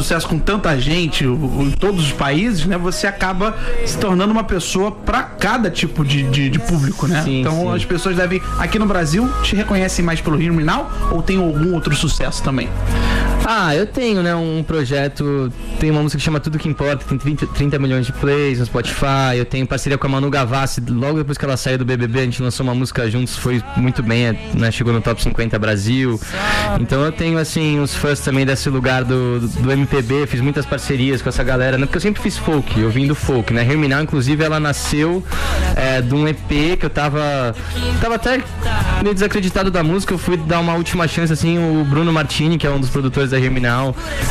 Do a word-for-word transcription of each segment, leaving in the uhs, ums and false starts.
sucesso com tanta gente em todos os países, né? Você acaba se tornando uma pessoa para cada tipo de, de, de público, né? Sim, então sim. as pessoas devem, aqui no Brasil, te reconhecem mais pelo Hit Me Now ou tem algum outro sucesso também? Ah, eu tenho, né, um projeto, tem uma música que chama Tudo Que Importa, que tem trinta milhões de plays no Spotify. Eu tenho parceria com a Manu Gavassi, logo depois que ela saiu do B B B, a gente lançou uma música juntos, foi muito bem, né, chegou no Top cinquenta Brasil. Então eu tenho, assim, os fãs também desse lugar do, do, do M P B, fiz muitas parcerias com essa galera, né, porque eu sempre fiz folk, eu vim do folk, né, Hear Me Now, inclusive, ela nasceu é, de um E P que eu tava, tava até meio desacreditado da música, eu fui dar uma última chance, assim, o Bruno Martini, que é um dos produtores da Hear Me Now,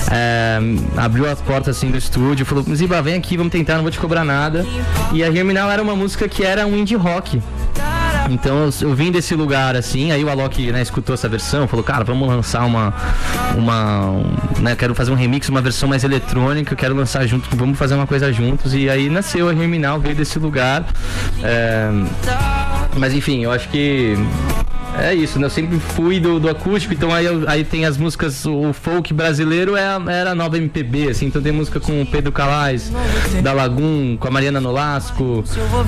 é, abriu as portas assim do estúdio, falou: Ziba, vem aqui, vamos tentar, não vou te cobrar nada. E a Hear Me Now era uma música que era um indie rock. Então eu, eu vim desse lugar assim, aí o Alok, né, escutou essa versão, falou: cara, vamos lançar uma, uma um, né, quero fazer um remix, uma versão mais eletrônica, quero lançar junto, vamos fazer uma coisa juntos. E aí nasceu a Hear Me Now, veio desse lugar. É, mas enfim, eu acho que é isso, né? Eu sempre fui do, do acústico, então aí, eu, aí tem as músicas, o folk brasileiro é a, era a nova M P B, assim, então tem música com o Pedro Calais, da Lagoon, com a Mariana Nolasco,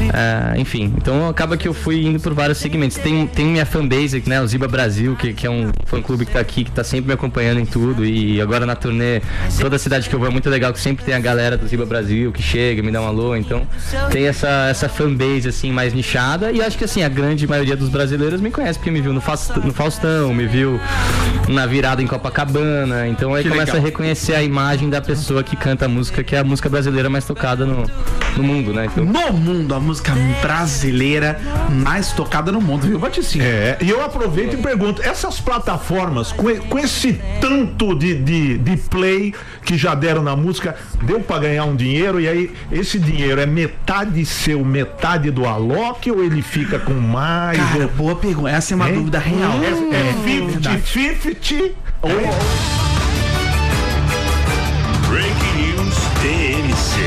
é, enfim, então acaba que eu fui indo por vários segmentos. Tem, tem minha fanbase, né, o Ziba Brasil, que, que é um fã-clube que tá aqui, que tá sempre me acompanhando em tudo, e agora na turnê, toda cidade que eu vou é muito legal, que sempre tem a galera do Ziba Brasil que chega, me dá um alô, então tem essa, essa fanbase, assim, mais nichada, e acho que, assim, a grande maioria dos brasileiros me conhece, porque me viu no Faustão, no Faustão, me viu na virada em Copacabana, então aí que começa legal a reconhecer a imagem da pessoa que canta a música, que é a música brasileira mais tocada no, no mundo, né? Então... No mundo, a música brasileira mais tocada no mundo, viu, Baticinho? É, e eu aproveito e pergunto, essas plataformas, com, com esse tanto de, de, de play que já deram na música, deu pra ganhar um dinheiro, e aí esse dinheiro é metade seu, metade do Alok, ou ele fica com mais? Cara, ou... boa pergunta, essa é uma hein? Dúvida real. Hum, é cinquenta cinquenta ou... Breaking News T M C.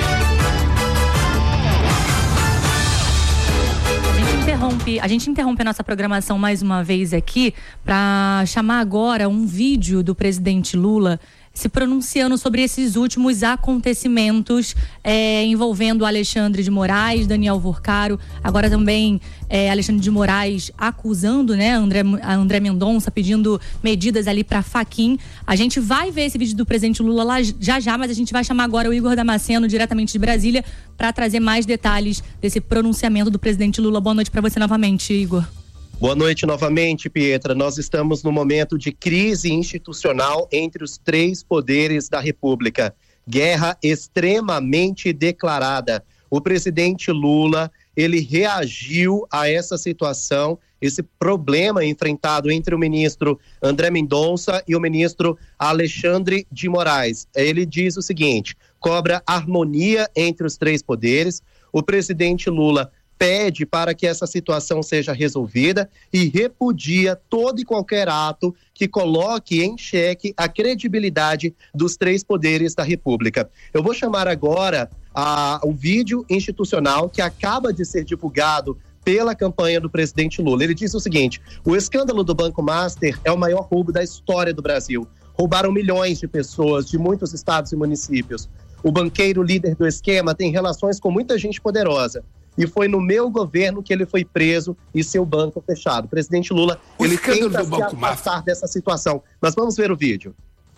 A gente interrompe a nossa programação mais uma vez aqui para chamar agora um vídeo do presidente Lula se pronunciando sobre esses últimos acontecimentos é, envolvendo Alexandre de Moraes, Daniel Vorcaro, agora também é, Alexandre de Moraes acusando, né, André, a André Mendonça, pedindo medidas ali para Fachin. A gente vai ver esse vídeo do presidente Lula lá já já, mas a gente vai chamar agora o Igor Damasceno, diretamente de Brasília, para trazer mais detalhes desse pronunciamento do presidente Lula. Boa noite para você novamente, Igor. Boa noite novamente, Pietra. Nós estamos no momento de crise institucional entre os três poderes da República. Guerra extremamente declarada. O presidente Lula, ele reagiu a essa situação, esse problema enfrentado entre o ministro André Mendonça e o ministro Alexandre de Moraes. Ele diz o seguinte: cobra harmonia entre os três poderes. O presidente Lula pede para que essa situação seja resolvida e repudia todo e qualquer ato que coloque em xeque a credibilidade dos três poderes da República. Eu vou chamar agora a, o vídeo institucional que acaba de ser divulgado pela campanha do presidente Lula. Ele diz o seguinte: o escândalo do Banco Master é o maior roubo da história do Brasil. Roubaram milhões de pessoas de muitos estados e municípios. O banqueiro líder do esquema tem relações com muita gente poderosa. E foi no meu governo que ele foi preso e seu banco fechado. O presidente Lula, o ele tenta se afastar dessa situação. Mas vamos ver o vídeo.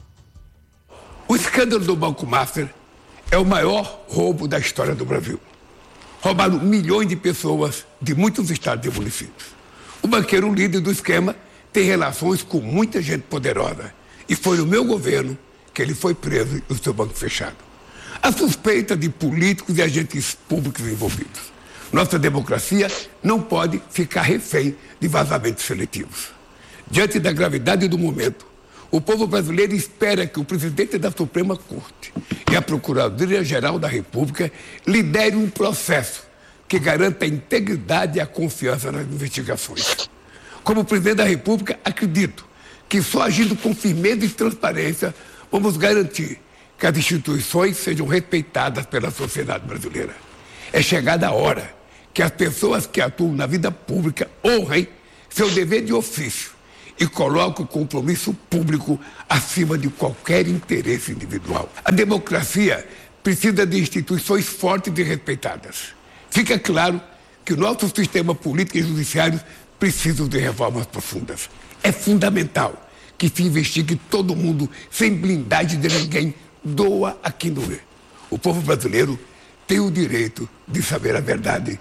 O escândalo do Banco Master é o maior roubo da história do Brasil. Roubaram milhões de pessoas de muitos estados e municípios. O banqueiro líder do esquema tem relações com muita gente poderosa. E foi no meu governo que ele foi preso e o seu banco fechado. A suspeita de políticos e agentes públicos envolvidos. Nossa democracia não pode ficar refém de vazamentos seletivos. Diante da gravidade do momento, o povo brasileiro espera que o presidente da Suprema Corte e a Procuradoria-Geral da República liderem um processo que garanta a integridade e a confiança nas investigações. Como presidente da República, acredito que só agindo com firmeza e transparência vamos garantir que as instituições sejam respeitadas pela sociedade brasileira. É chegada a hora que as pessoas que atuam na vida pública honrem seu dever de ofício e coloca o compromisso público acima de qualquer interesse individual. A democracia precisa de instituições fortes e respeitadas. Fica claro que o nosso sistema político e judiciário precisam de reformas profundas. É fundamental que se investigue todo mundo sem blindagem de ninguém, doa a quem doer. O povo brasileiro tem o direito de saber a verdade.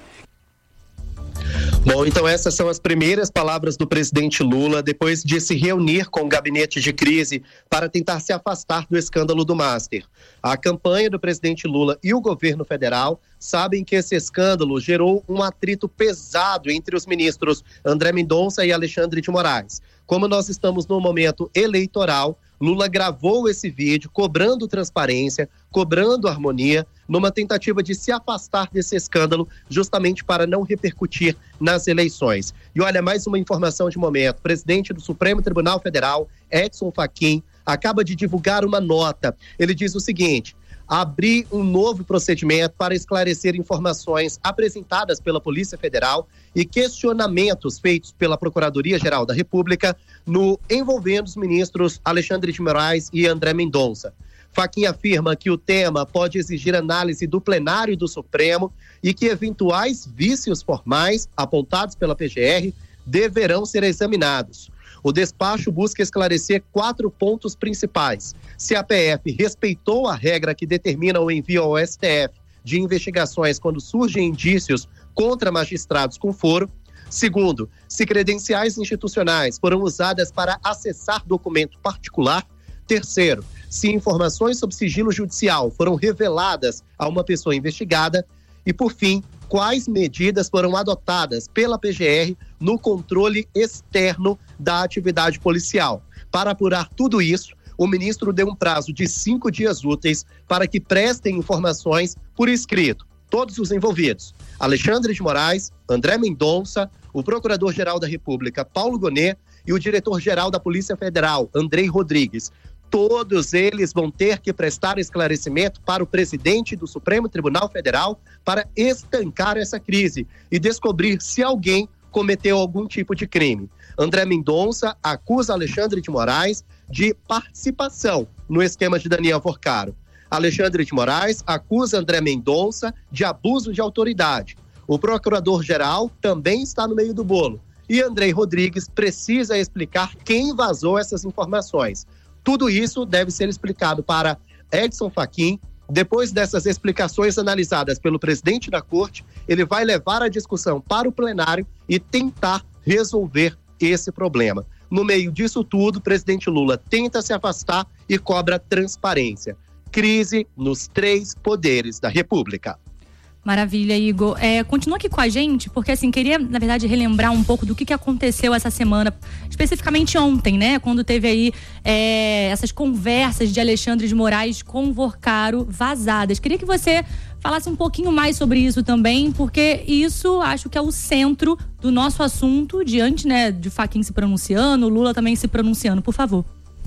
Bom, então essas são as primeiras palavras do presidente Lula depois de se reunir com o gabinete de crise para tentar se afastar do escândalo do Master. A campanha do presidente Lula e o governo federal sabem que esse escândalo gerou um atrito pesado entre os ministros André Mendonça e Alexandre de Moraes. Como nós estamos no momento eleitoral, Lula gravou esse vídeo cobrando transparência, cobrando harmonia, numa tentativa de se afastar desse escândalo, justamente para não repercutir nas eleições. E olha, mais uma informação de momento. O presidente do Supremo Tribunal Federal, Edson Fachin, acaba de divulgar uma nota. Ele diz o seguinte: abrir um novo procedimento para esclarecer informações apresentadas pela Polícia Federal e questionamentos feitos pela Procuradoria-Geral da República no envolvendo os ministros Alexandre de Moraes e André Mendonça. Fachin afirma que o tema pode exigir análise do plenário do Supremo e que eventuais vícios formais apontados pela P G R deverão ser examinados. O despacho busca esclarecer quatro pontos principais: se a P F respeitou a regra que determina o envio ao S T F de investigações quando surgem indícios contra magistrados com foro. Segundo, se credenciais institucionais foram usadas para acessar documento particular. Terceiro, se informações sob sigilo judicial foram reveladas a uma pessoa investigada. E, por fim, quais medidas foram adotadas pela P G R no controle externo da atividade policial. Para apurar tudo isso, o ministro deu um prazo de cinco dias úteis para que prestem informações por escrito. Todos os envolvidos: Alexandre de Moraes, André Mendonça, o Procurador-Geral da República, Paulo Gonet, e o Diretor-Geral da Polícia Federal, Andrei Rodrigues. Todos eles vão ter que prestar esclarecimento para o presidente do Supremo Tribunal Federal para estancar essa crise e descobrir se alguém cometeu algum tipo de crime. André Mendonça acusa Alexandre de Moraes de participação no esquema de Daniel Vorcaro. Alexandre de Moraes acusa André Mendonça de abuso de autoridade. O procurador-geral também está no meio do bolo. E Andrei Rodrigues precisa explicar quem vazou essas informações. Tudo isso deve ser explicado para Edson Fachin. Depois dessas explicações analisadas pelo presidente da corte, ele vai levar a discussão para o plenário e tentar resolver esse problema. No meio disso tudo, o presidente Lula tenta se afastar e cobra transparência. Crise nos três poderes da República. Maravilha, Igor. É, continua aqui com a gente, porque assim, queria, na verdade, relembrar um pouco do que, que aconteceu essa semana, especificamente ontem, né? Quando teve aí é, essas conversas de Alexandre de Moraes com Vorcaro vazadas. Queria que você falasse um pouquinho mais sobre isso também, porque isso acho que é o centro do nosso assunto, diante, né, de Fachin se pronunciando, Lula também se pronunciando. Por favor.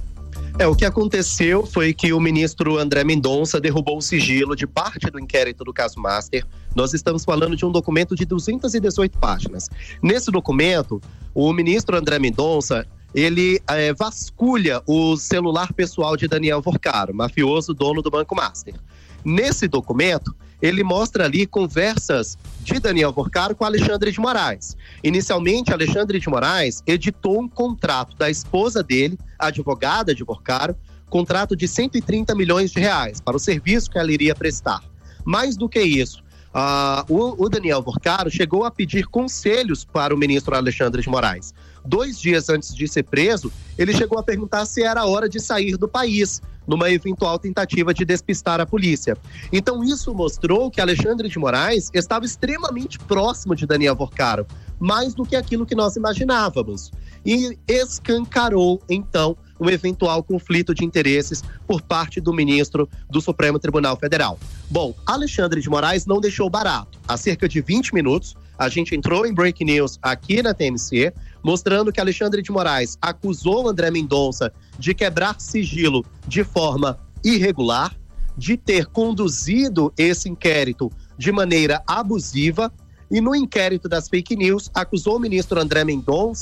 É, o que aconteceu foi que o ministro André Mendonça derrubou o sigilo de parte do inquérito do caso Master. Nós estamos falando de um documento de duzentas e dezoito páginas. Nesse documento, o ministro André Mendonça, ele é, vasculha o celular pessoal de Daniel Vorcaro, mafioso dono do Banco Master. Nesse documento, ele mostra ali conversas de Daniel Vorcaro com Alexandre de Moraes. Inicialmente, Alexandre de Moraes editou um contrato da esposa dele, advogada de Vorcaro, contrato de cento e trinta milhões de reais para o serviço que ela iria prestar. Mais do que isso, uh, o, o Daniel Vorcaro chegou a pedir conselhos para o ministro Alexandre de Moraes. Dois dias antes de ser preso, ele chegou a perguntar se era hora de sair do país, numa eventual tentativa de despistar a polícia. Então isso mostrou que Alexandre de Moraes estava extremamente próximo de Daniel Vorcaro, mais do que aquilo que nós imaginávamos. E escancarou, então, um eventual conflito de interesses por parte do ministro do Supremo Tribunal Federal. Bom, Alexandre de Moraes não deixou barato. Há cerca de vinte minutos, a gente entrou em Break News aqui na T M C, mostrando que Alexandre de Moraes acusou André Mendonça de quebrar sigilo de forma irregular, de ter conduzido esse inquérito de maneira abusiva, e no inquérito das fake news, acusou o ministro André Mendonça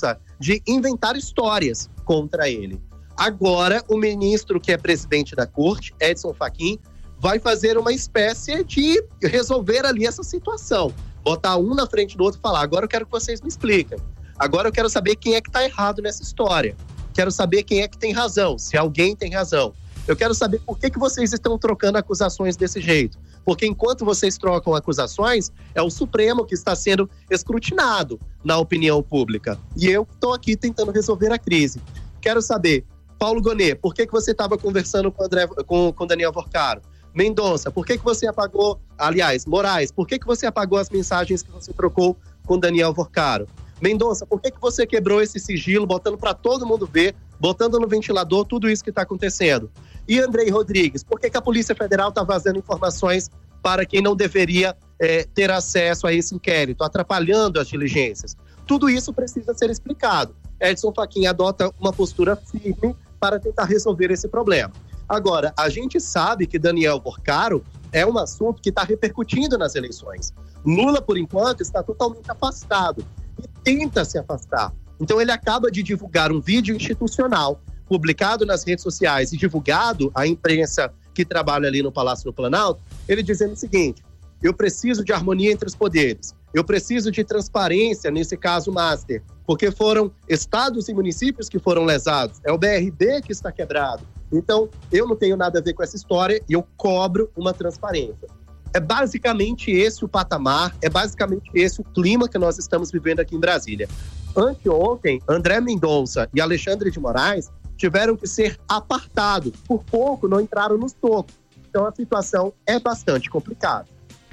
de inventar histórias contra ele. Agora, o ministro que é presidente da corte, Edson Fachin, vai fazer uma espécie de resolver ali essa situação. Botar um na frente do outro e falar, agora eu quero que vocês me expliquem. Agora eu quero saber quem é que está errado nessa história. Quero saber quem é que tem razão, se alguém tem razão. Eu quero saber por que, que vocês estão trocando acusações desse jeito. Porque enquanto vocês trocam acusações, é o Supremo que está sendo escrutinado na opinião pública. E eu estou aqui tentando resolver a crise. Quero saber, Paulo Gonet, por que, que você estava conversando com, André, com, com Daniel Vorcaro? Mendonça, por que, que você apagou... Aliás, Moraes, por que, que você apagou as mensagens que você trocou com Daniel Vorcaro? Mendonça, por que, que você quebrou esse sigilo, botando para todo mundo ver, botando no ventilador tudo isso que está acontecendo? E Andrei Rodrigues, por que, que a Polícia Federal está vazando informações para quem não deveria é, ter acesso a esse inquérito, atrapalhando as diligências? Tudo isso precisa ser explicado. Edson Fachin adota uma postura firme para tentar resolver esse problema. Agora, a gente sabe que Daniel Vorcaro é um assunto que está repercutindo nas eleições. Lula, por enquanto, está totalmente afastado e tenta se afastar. Então, ele acaba de divulgar um vídeo institucional publicado nas redes sociais e divulgado à imprensa que trabalha ali no Palácio do Planalto, ele dizendo o seguinte: eu preciso de harmonia entre os poderes, eu preciso de transparência, nesse caso master, porque foram estados e municípios que foram lesados, é o B R B que está quebrado. Então, eu não tenho nada a ver com essa história e eu cobro uma transparência. É basicamente esse o patamar, é basicamente esse o clima que nós estamos vivendo aqui em Brasília. Anteontem, André Mendonça e Alexandre de Moraes tiveram que ser apartados. Por pouco, não entraram nos tocos. Então, a situação é bastante complicada.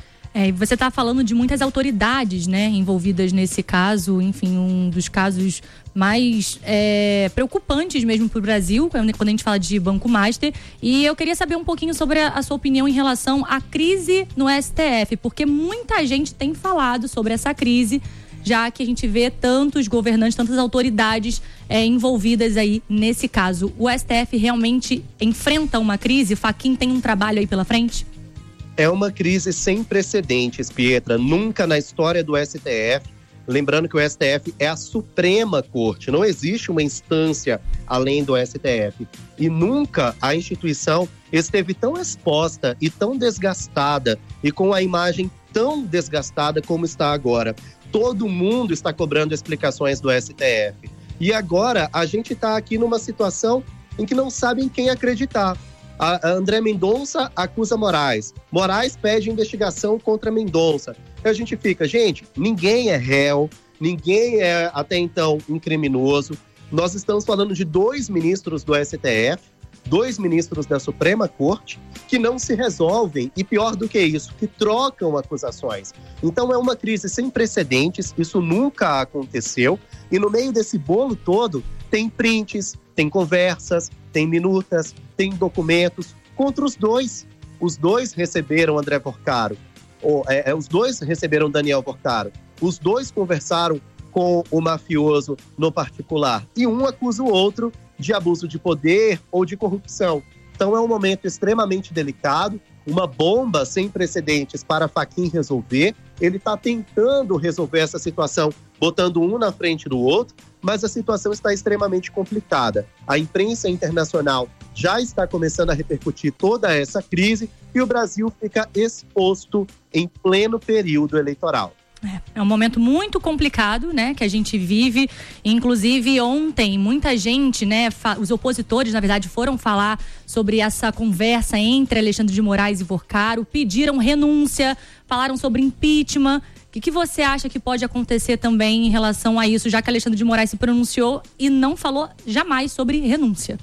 É, você está falando de muitas autoridades, né, envolvidas nesse caso, enfim, um dos casos mais é, preocupantes mesmo para o Brasil, quando a gente fala de Banco Master. E eu queria saber um pouquinho sobre a, a sua opinião em relação à crise no S T F, porque muita gente tem falado sobre essa crise, já que a gente vê tantos governantes, tantas autoridades é, envolvidas aí nesse caso. O S T F realmente enfrenta uma crise? Fachin tem um trabalho aí pela frente? É uma crise sem precedentes, Pietra. Nunca na história do S T F, lembrando que o S T F é a Suprema Corte, não existe uma instância além do S T F. E nunca a instituição esteve tão exposta e tão desgastada e com a imagem tão desgastada como está agora. Todo mundo está cobrando explicações do S T F. E agora a gente está aqui numa situação em que não sabe em quem acreditar. A André Mendonça acusa Moraes. Moraes pede investigação contra Mendonça. E a gente fica, gente, ninguém é réu, ninguém é até então um criminoso. Nós estamos falando de dois ministros do S T F, dois ministros da Suprema Corte, que não se resolvem e, pior do que isso, que trocam acusações. Então é uma crise sem precedentes, isso nunca aconteceu. E no meio desse bolo todo, tem prints, tem conversas, tem minutas, tem documentos contra os dois. Os dois receberam André Vorcaro, ou, é, os dois receberam Daniel Vorcaro, os dois conversaram com o mafioso no particular e um acusa o outro de abuso de poder ou de corrupção. Então é um momento extremamente delicado, uma bomba sem precedentes para Fachin resolver. Ele está tentando resolver essa situação, botando um na frente do outro, mas a situação está extremamente complicada. A imprensa internacional já está começando a repercutir toda essa crise e o Brasil fica exposto em pleno período eleitoral. É, é um momento muito complicado, né, que a gente vive. Inclusive ontem muita gente, né, fa- os opositores na verdade foram falar sobre essa conversa entre Alexandre de Moraes e Vorcaro, pediram renúncia, falaram sobre impeachment. O que, que você acha que pode acontecer também em relação a isso, já que Alexandre de Moraes se pronunciou e não falou jamais sobre renúncia?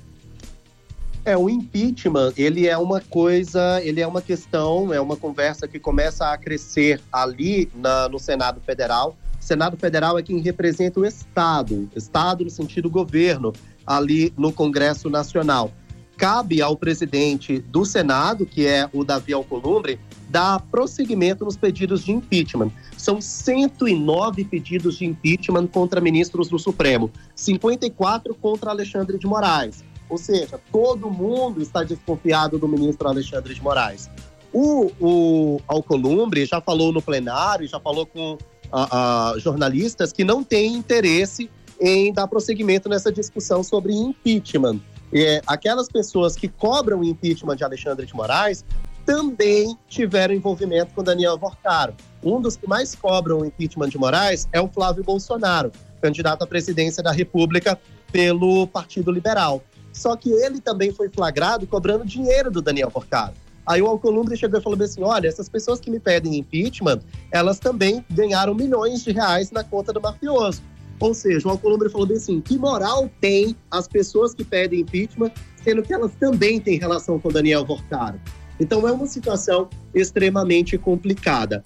É, o impeachment, ele é uma coisa, ele é uma questão, é uma conversa que começa a crescer ali na, no Senado Federal. O Senado Federal é quem representa o Estado, Estado no sentido governo, ali no Congresso Nacional. Cabe ao presidente do Senado, que é o Davi Alcolumbre, dar prosseguimento nos pedidos de impeachment. São cento e nove pedidos de impeachment contra ministros do Supremo, cinquenta e quatro contra Alexandre de Moraes. Ou seja, todo mundo está desconfiado do ministro Alexandre de Moraes. O, o Alcolumbre já falou no plenário, já falou com a, a, jornalistas que não tem interesse em dar prosseguimento nessa discussão sobre impeachment. É, aquelas pessoas que cobram o impeachment de Alexandre de Moraes também tiveram envolvimento com Daniel Alvorcaro. Um dos que mais cobram o impeachment de Moraes é o Flávio Bolsonaro, candidato à presidência da República pelo Partido Liberal. Só que ele também foi flagrado cobrando dinheiro do Daniel Alvorcaro. Aí o Alcolumbre chegou e falou assim, olha, essas pessoas que me pedem impeachment, elas também ganharam milhões de reais na conta do mafioso. Ou seja, o Alcolumbre falou bem assim, que moral tem as pessoas que pedem impeachment, sendo que elas também têm relação com Daniel Alvorcaro? Então é uma situação extremamente complicada.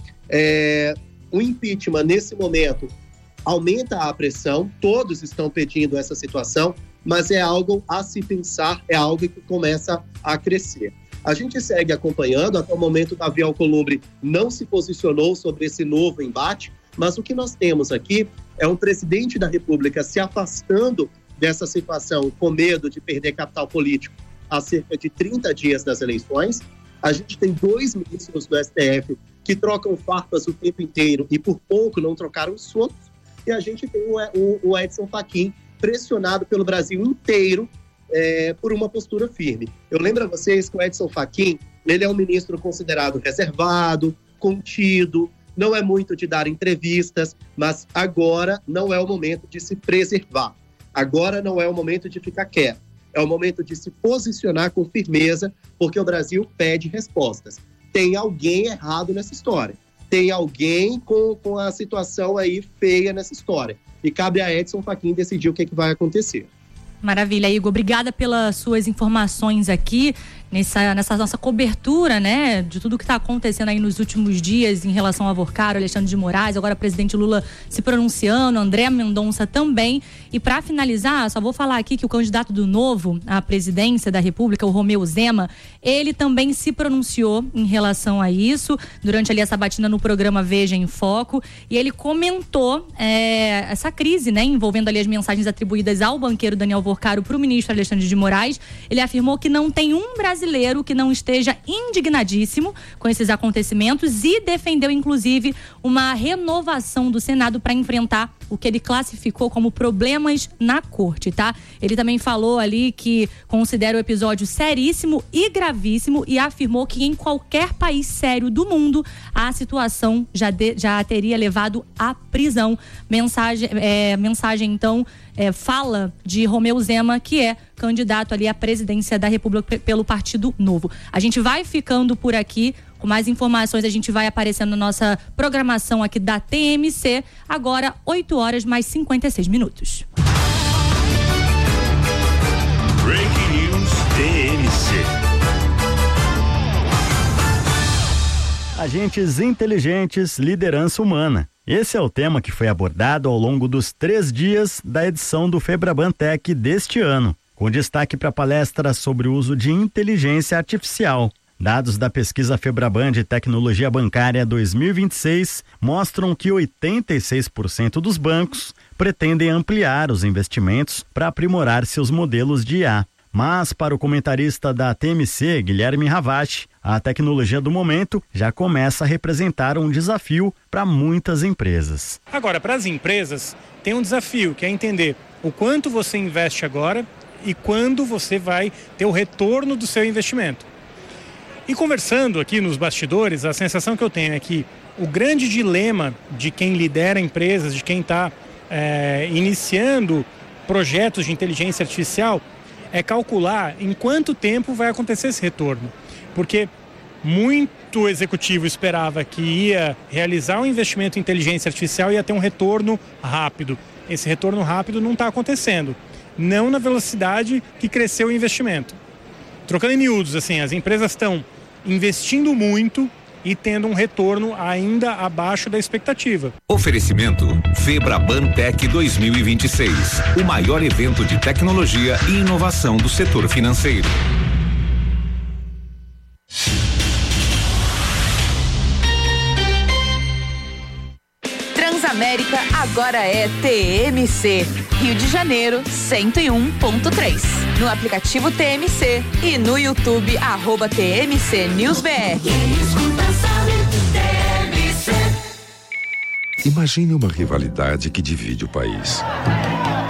É, o impeachment, nesse momento, aumenta a pressão, todos estão pedindo essa situação, mas é algo a se pensar, é algo que começa a crescer. A gente segue acompanhando, até o momento o Davi Alcolumbre não se posicionou sobre esse novo embate, mas o que nós temos aqui é um presidente da República se afastando dessa situação com medo de perder capital político há cerca de trinta dias das eleições. A gente tem dois ministros do S T F que trocam farpas o tempo inteiro e por pouco não trocaram socos. E a gente tem o Edson Fachin pressionado pelo Brasil inteiro é, por uma postura firme. Eu lembro a vocês que o Edson Fachin, ele é um ministro considerado reservado, contido, não é muito de dar entrevistas, mas agora não é o momento de se preservar. Agora não é o momento de ficar quieto. É o momento de se posicionar com firmeza, porque o Brasil pede respostas. Tem alguém errado nessa história. Tem alguém com, com a situação aí feia nessa história. E cabe a Edson Fachin decidir o que, que vai acontecer. Maravilha, Igor. Obrigada pelas suas informações aqui nessa, nessa nossa cobertura, né, de tudo que está acontecendo aí nos últimos dias em relação a Alvorcaro, Alexandre de Moraes, agora o presidente Lula se pronunciando, André Mendonça também. E para finalizar, só vou falar aqui que o candidato do Novo à presidência da República, o Romeu Zema, ele também se pronunciou em relação a isso durante ali a sabatina no programa Veja em Foco, e ele comentou é, essa crise, né, envolvendo ali as mensagens atribuídas ao banqueiro Daniel Alvorcaro para o ministro Alexandre de Moraes. Ele afirmou que não tem um brasileiro que não esteja indignadíssimo com esses acontecimentos e defendeu, inclusive, uma renovação do Senado para enfrentar o que ele classificou como problemas na corte, tá? Ele também falou ali que considera o episódio seríssimo e gravíssimo e afirmou que em qualquer país sério do mundo a situação já, de, já teria levado à prisão. Mensagem, é, mensagem então, é, fala de Romeu Zema, que é candidato ali à presidência da República pelo Partido Novo. A gente vai ficando por aqui. Com mais informações, a gente vai aparecendo na nossa programação aqui da T M C. Agora, oito horas mais cinquenta e seis minutos. Breaking News T M C. Agentes inteligentes, liderança humana. Esse é o tema que foi abordado ao longo dos três dias da edição do Febraban Tech deste ano, com destaque para a palestra sobre o uso de inteligência artificial. Dados da pesquisa Febraban de Tecnologia Bancária dois mil e vinte e seis mostram que oitenta e seis por cento dos bancos pretendem ampliar os investimentos para aprimorar seus modelos de I A. Mas, para o comentarista da T M C, Guilherme Ravache, a tecnologia do momento já começa a representar um desafio para muitas empresas. Agora, para as empresas, tem um desafio, que é entender o quanto você investe agora e quando você vai ter o retorno do seu investimento. E conversando aqui nos bastidores, a sensação que eu tenho é que o grande dilema de quem lidera empresas, de quem está é, iniciando projetos de inteligência artificial, é calcular em quanto tempo vai acontecer esse retorno. Porque muito executivo esperava que ia realizar um investimento em inteligência artificial e ia ter um retorno rápido. Esse retorno rápido não está acontecendo, não na velocidade que cresceu o investimento. Trocando em miúdos, assim, as empresas estão investindo muito e tendo um retorno ainda abaixo da expectativa. Oferecimento Febraban Tech dois mil e vinte e seis, o maior evento de tecnologia e inovação do setor financeiro. Transamérica agora é T M C, Rio de Janeiro cento e um ponto três. No aplicativo T M C e no YouTube, arroba T M C News B R. Imagine uma rivalidade que divide o país.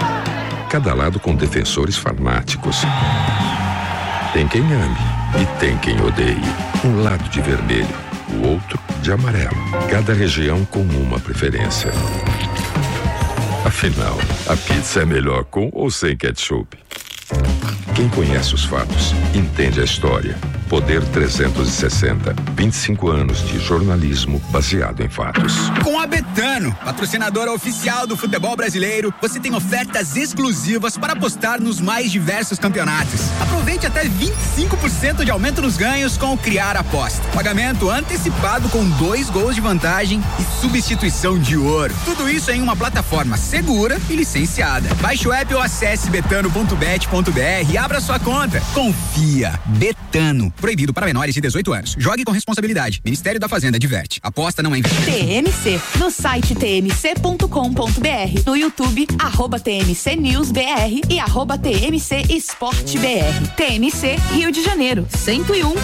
cada lado com defensores fanáticos. Tem quem ame e tem quem odeie. Um lado de vermelho, o outro de amarelo. Cada região com uma preferência. Afinal, a pizza é melhor com ou sem ketchup? Quem conhece os fatos, entende a história. Poder trezentos e sessenta, vinte e cinco anos de jornalismo baseado em fatos. Com a Betano, patrocinadora oficial do futebol brasileiro, você tem ofertas exclusivas para apostar nos mais diversos campeonatos. Aproveite até vinte e cinco por cento de aumento nos ganhos com o Criar Aposta. Pagamento antecipado com dois gols de vantagem e substituição de ouro. Tudo isso em uma plataforma segura e licenciada. Baixe o app ou acesse betano ponto bet ponto br e abra sua conta. Confia. Betano. Proibido para menores de dezoito anos. Jogue com responsabilidade. Ministério da Fazenda adverte. Aposta não é investimento. T M C. No site t m c ponto com ponto b r. No YouTube, arroba T M C News B R e arroba T M C Esporte B R. T M C Rio de Janeiro, cento e um